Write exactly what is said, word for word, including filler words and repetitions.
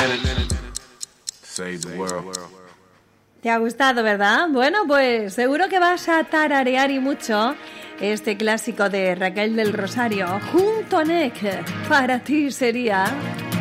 minute. Save the world. ¿Te ha gustado, verdad? Bueno, pues seguro que vas a tararear y mucho este clásico de Raquel del Rosario. Junto a Nick, para ti sería...